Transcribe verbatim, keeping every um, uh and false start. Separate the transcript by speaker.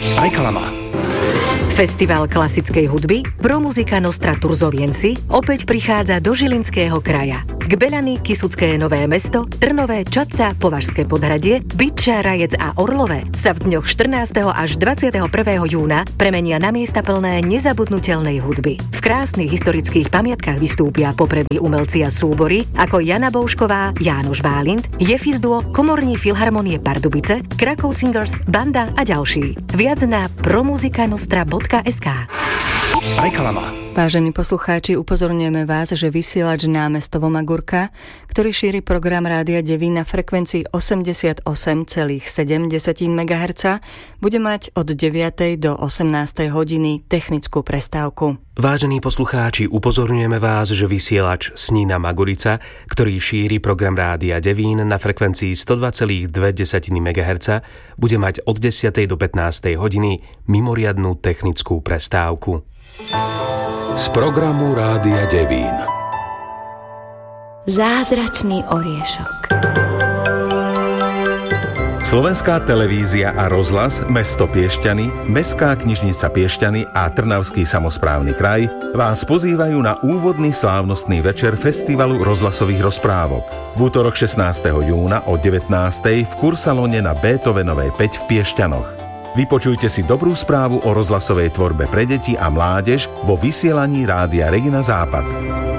Speaker 1: Reklama.
Speaker 2: Festival klasickej hudby Pro Musica Nostra Turzoviensi opäť prichádza do Žilinského kraja. K Beľany, Kysucké Nové Mesto, Trnové, Čadca, Považské Podhradie, Bytča, Rajec a Orlové sa v dňoch štrnásteho až dvadsiateho prvého júna premenia na miesta plné nezabudnutelnej hudby. V krásnych historických pamiatkách vystúpia poprední umelci a súbory ako Jana Boušková, Jánoš Bálint, Jefis Duo, Komorní filharmonie Pardubice, Krakov Singers, Banda a ďalší. Viac na promusicanostra bodka es ká.
Speaker 1: Reklama.
Speaker 3: Vážení poslucháči, upozorňujeme vás, že vysielač Námestovo Magurka, ktorý šíri program Rádia Devín na frekvencii osemdesiatosem celá sedem megahertzov, bude mať od deviatej do osemnástej hodiny technickú prestávku.
Speaker 4: Vážení poslucháči, upozorňujeme vás, že vysielač Snína Magurica, ktorý šíri program Rádia Devín na frekvencii sto dva celá dva megahertzov, bude mať od desiatej do pätnástej hodiny mimoriadnu technickú prestávku.
Speaker 1: Z programu Rádia Devín.
Speaker 5: Zázračný oriešok.
Speaker 6: Slovenská televízia a rozhlas, mesto Piešťany, Mestská knižnica Piešťany a Trnavský samosprávny kraj vás pozývajú na úvodný slávnostný večer Festivalu rozhlasových rozprávok. V útorok šestnásteho júna o devätnástej v kursalóne na Beethovenovej päť v Piešťanoch. Vypočujte si dobrú správu o rozhlasovej tvorbe pre deti a mládež vo vysielaní Rádia Regina Západ.